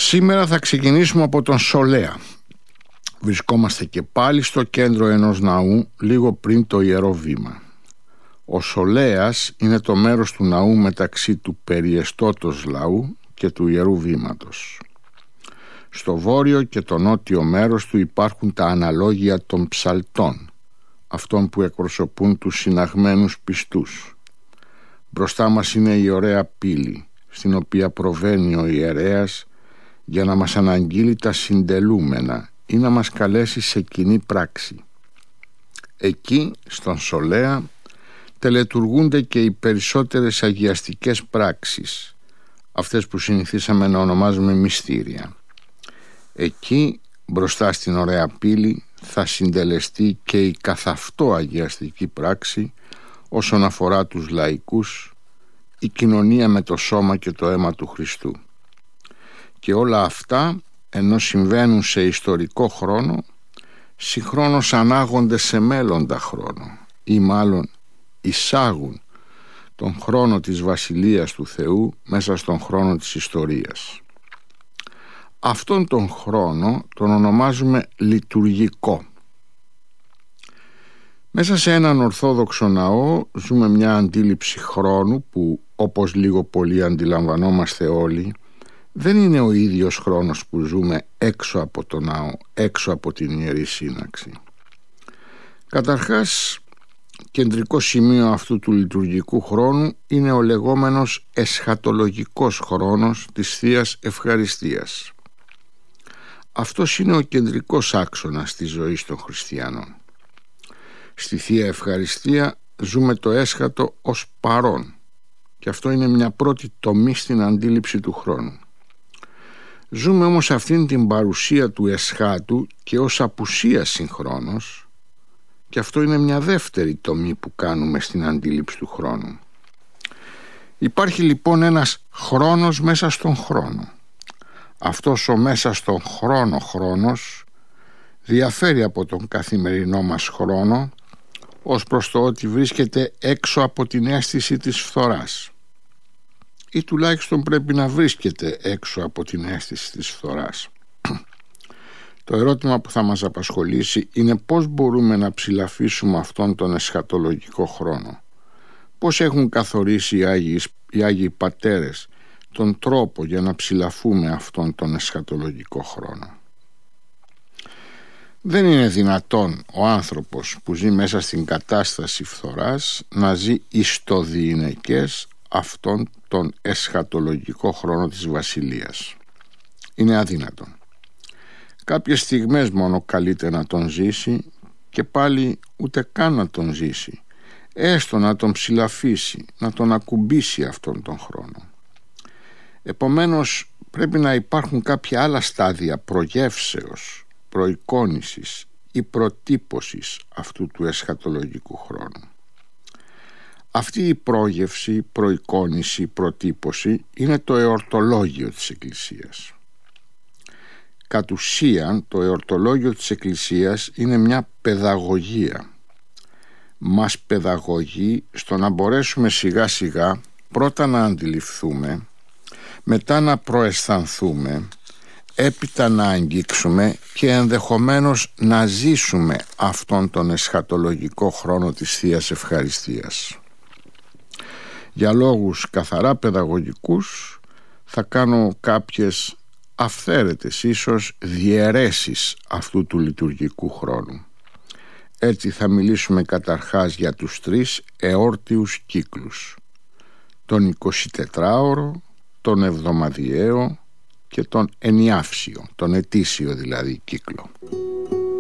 Σήμερα θα ξεκινήσουμε από τον Σολέα. Βρισκόμαστε και πάλι στο κέντρο ενός ναού, λίγο πριν το Ιερό Βήμα. Ο Σολέας είναι το μέρος του ναού μεταξύ του περιεστώτος λαού και του Ιερού Βήματος. Στο βόρειο και το νότιο μέρος του υπάρχουν τα αναλόγια των ψαλτών, αυτών που εκπροσωπούν τους συναγμένους πιστούς. Μπροστά μας είναι η ωραία πύλη, στην οποία προβαίνει ο ιερέας για να μας αναγγείλει τα συντελούμενα ή να μας καλέσει σε κοινή πράξη. Εκεί, στον Σολέα, τελετουργούνται και οι περισσότερες αγιαστικές πράξεις, αυτές που συνηθίσαμε να ονομάζουμε μυστήρια. Εκεί, μπροστά στην ωραία πύλη, θα συντελεστεί και η καθ' αυτό αγιαστική πράξη όσον αφορά τους λαϊκούς, η κοινωνία με το σώμα και το αίμα του Χριστού. Και όλα αυτά, ενώ συμβαίνουν σε ιστορικό χρόνο, συγχρόνως ανάγονται σε μέλλοντα χρόνο, ή μάλλον εισάγουν τον χρόνο της Βασιλείας του Θεού μέσα στον χρόνο της ιστορίας. Αυτόν τον χρόνο τον ονομάζουμε λειτουργικό. Μέσα σε έναν ορθόδοξο ναό ζούμε μια αντίληψη χρόνου που, όπως λίγο πολύ αντιλαμβανόμαστε όλοι, δεν είναι ο ίδιος χρόνος που ζούμε έξω από το ναό, έξω από την Ιερή Σύναξη. Καταρχάς, κεντρικό σημείο αυτού του λειτουργικού χρόνου είναι ο λεγόμενος εσχατολογικός χρόνος της Θείας Ευχαριστίας. Αυτός είναι ο κεντρικός άξονας της ζωής των χριστιανών. Στη Θεία Ευχαριστία ζούμε το έσχατο ως παρόν, και αυτό είναι μια πρώτη τομή στην αντίληψη του χρόνου. Ζούμε όμως αυτήν την παρουσία του εσχάτου και ως απουσία συγχρόνως, και αυτό είναι μια δεύτερη τομή που κάνουμε στην αντίληψη του χρόνου. Υπάρχει λοιπόν ένας χρόνος μέσα στον χρόνο. Αυτός ο μέσα στον χρόνο χρόνος διαφέρει από τον καθημερινό μας χρόνο ως προς το ότι βρίσκεται έξω από την αίσθηση της φθοράς, ή τουλάχιστον πρέπει να βρίσκεται έξω από την αίσθηση της φθοράς. Το ερώτημα που θα μας απασχολήσει είναι πώς μπορούμε να ψηλαφίσουμε αυτόν τον εσχατολογικό χρόνο. Πώς έχουν καθορίσει οι Άγιοι Πατέρες τον τρόπο για να ψηλαφούμε αυτόν τον εσχατολογικό χρόνο. Δεν είναι δυνατόν ο άνθρωπος που ζει μέσα στην κατάσταση φθοράς να ζει ιστοδιειναικές αυτόν τον εσχατολογικό χρόνο της Βασιλείας. Είναι αδύνατον. Κάποιες στιγμές μόνο καλείται να τον ζήσει, και πάλι ούτε καν να τον ζήσει, έστω να τον ψηλαφίσει, να τον ακουμπήσει αυτόν τον χρόνο. Επομένως πρέπει να υπάρχουν κάποια άλλα στάδια προγεύσεως, προεικόνησης ή προτύπωσης αυτού του εσχατολογικού χρόνου. Αυτή η πρόγευση, προεικόνηση, προτύπωση είναι το εορτολόγιο της Εκκλησίας. Κατ' ουσίαν το εορτολόγιο της Εκκλησίας είναι μια παιδαγωγία. Μας παιδαγωγεί στο να μπορέσουμε σιγά σιγά πρώτα να αντιληφθούμε, μετά να προαισθανθούμε, έπειτα να αγγίξουμε και ενδεχομένως να ζήσουμε αυτόν τον εσχατολογικό χρόνο της Θείας Ευχαριστίας. Για λόγους καθαρά παιδαγωγικούς θα κάνω κάποιες αυθαίρετες ίσως διαιρέσεις αυτού του λειτουργικού χρόνου. Έτσι θα μιλήσουμε καταρχάς για τους 3 εόρτιους κύκλους: τον 24ωρο, τον εβδομαδιαίο και τον ενιάυσιο, τον ετήσιο δηλαδή κύκλο.